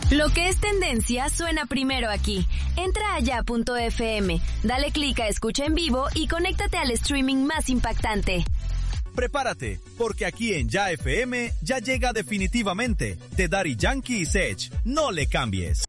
Lo que es tendencia suena primero aquí. Entra a ya.fm, dale clic a escucha en vivo y conéctate al streaming más impactante. Prepárate, porque aquí en Ya FM ya llega definitivamente The Daddy Yankee y Sech. No le cambies.